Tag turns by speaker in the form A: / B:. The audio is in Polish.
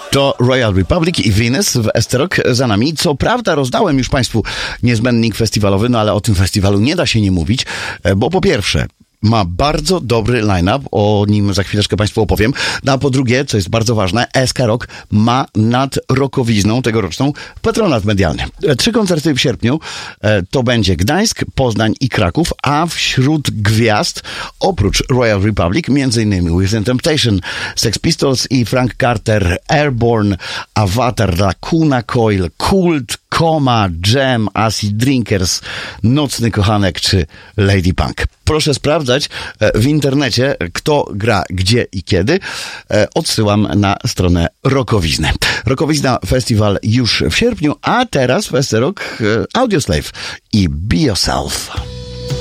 A: To Royal Republic i Venus w Esterok za nami. Co prawda rozdałem już Państwu niezbędnik festiwalowy, no ale o tym festiwalu nie da się nie mówić, bo po pierwsze ma bardzo dobry line-up, o nim za chwileczkę Państwu opowiem. No a po drugie, co jest bardzo ważne, SK Rock ma nad rokowizną tegoroczną patronat medialny. 3 koncerty w sierpniu to będzie Gdańsk, Poznań i Kraków, a wśród gwiazd, oprócz Royal Republic, m.in. Within Temptation, Sex Pistols i Frank Carter, Airborne, Avatar, Lacuna Coil, Cult, Koma, Jam, Acid Drinkers, Nocny Kochanek czy Lady Punk. Proszę sprawdzać w internecie, kto gra gdzie i kiedy. Odsyłam na stronę Rokowizny. Rokowizna Festiwal już w sierpniu, a teraz w SC Rock Audioslave i Be Yourself.